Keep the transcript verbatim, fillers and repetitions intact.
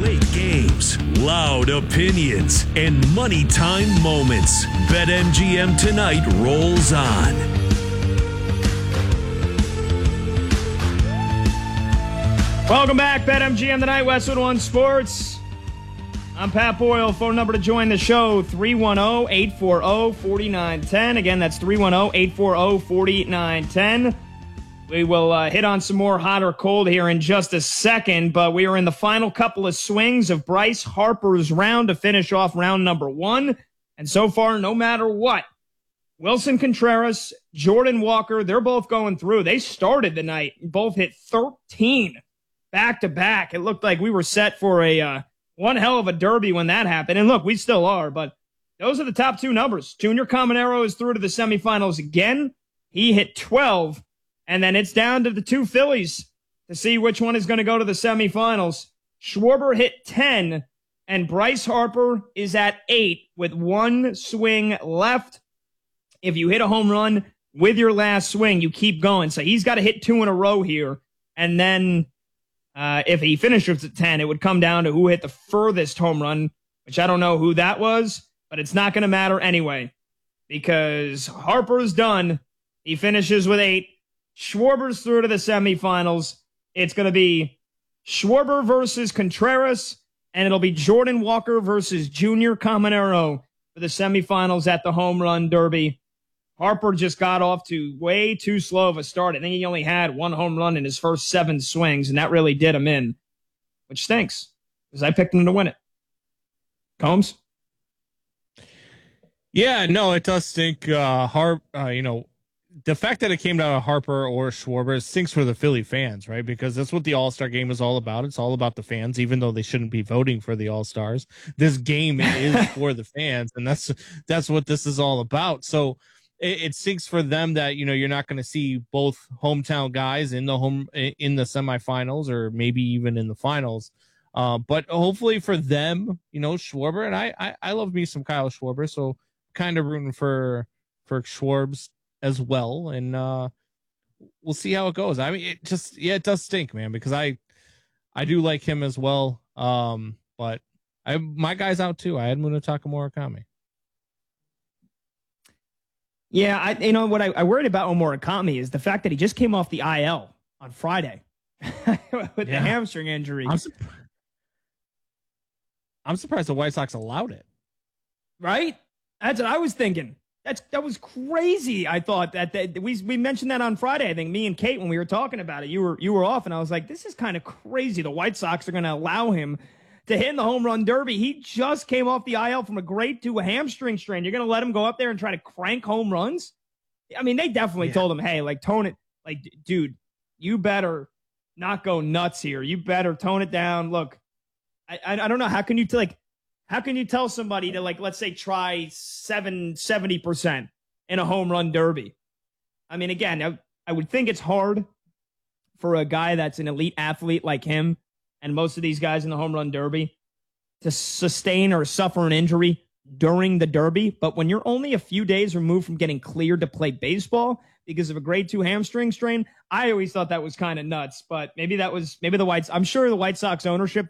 Late games, loud opinions, and money time moments. BetMGM Tonight rolls on. Welcome back, BetMGM Tonight, Westwood One Sports. I'm Pat Boyle. Phone number to join the show, three one zero, eight four zero, four nine one zero. Again, that's three one zero, eight four zero, four nine one zero. We will uh, hit on some more hot or cold here in just a second, but we are in the final couple of swings of Bryce Harper's round to finish off round number one. And so far, no matter what, Wilson Contreras, Jordan Walker, they're both going through. They started the night, both hit thirteen back-to-back. It looked like we were set for a uh, one hell of a derby when that happened. And look, we still are, but those are the top two numbers. Junior Caminero is through to the semifinals again. He hit twelve. And then it's down to the two Phillies to see which one is going to go to the semifinals. Schwarber hit ten, and Bryce Harper is at eight with one swing left. If you hit a home run with your last swing, you keep going. So he's got to hit two in a row here. And then uh, if he finishes at ten, it would come down to who hit the furthest home run, which I don't know who that was, but it's not going to matter anyway because Harper's done. He finishes with eight. Schwarber's through to the semifinals. It's going to be Schwarber versus Contreras, and it'll be Jordan Walker versus Junior Caminero for the semifinals at the Home Run Derby. Harper just got off to way too slow of a start. I think he only had one home run in his first seven swings, and that really did him in, which stinks because I picked him to win it. Combs? Yeah, no, it does stink. Uh, Harp, uh, you know, the fact that it came down to Harper or Schwarber stinks for the Philly fans, right? Because that's what the All-Star game is all about. It's all about the fans, even though they shouldn't be voting for the All-Stars. This game is for the fans, and that's that's what this is all about. So it, it stinks for them that, you know, you're not going to see both hometown guys in the home in the semifinals or maybe even in the finals. Uh, but hopefully for them, you know, Schwarber, and I, I, I love me some Kyle Schwarber, so kind of rooting for for Schwarbs as well, and uh we'll see how it goes. I mean, it just yeah, it does stink, man, because I I do like him as well. Um, but I my guy's out too. I had Munetaka Murakami. Yeah, I you know what I, I worried about with Murakami is the fact that he just came off the I L on Friday with Yeah. the hamstring injury. I'm, surp- I'm surprised the White Sox allowed it. Right? That's what I was thinking. That's that was crazy. I thought that, that we we mentioned that on Friday. I think me and Kate when we were talking about it, you were you were off, and I was like, this is kind of crazy. The White Sox are going to allow him to hit in the home run derby. He just came off the I L from a grade two hamstring strain. You're going to let him go up there and try to crank home runs? I mean, they definitely Yeah. told him, hey, like tone it, like dude, you better not go nuts here. You better tone it down. Look, I I, I don't know how can you t- like. How can you tell somebody to, like, let's say, try seven, seventy percent in a home run derby? I mean, again, I, I would think it's hard for a guy that's an elite athlete like him and most of these guys in the home run derby to sustain or suffer an injury during the derby. But when you're only a few days removed from getting cleared to play baseball because of a grade two hamstring strain, I always thought that was kind of nuts. But maybe that was maybe the Whites. I'm sure the White Sox ownership